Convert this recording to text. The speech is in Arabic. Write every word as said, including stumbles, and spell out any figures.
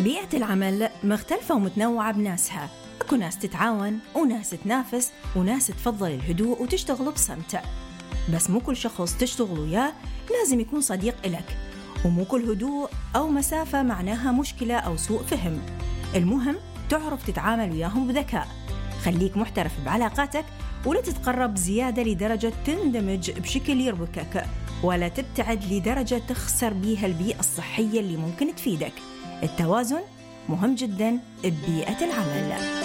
بيئة العمل مختلفة ومتنوعة بناسها. أكو ناس تتعاون وناس تنافس وناس تفضل الهدوء وتشتغل بصمت. بس مو كل شخص تشتغل وياه لازم يكون صديق إلك، ومو كل هدوء أو مسافة معناها مشكلة أو سوء فهم. المهم تعرف تتعامل وياهم بذكاء. خليك محترف بعلاقاتك ولا تتقرب زيادة لدرجة تندمج بشكل يربكك، ولا تبتعد لدرجة تخسر بيها البيئة الصحية اللي ممكن تفيدك. التوازن مهم جدا ببيئة العمل.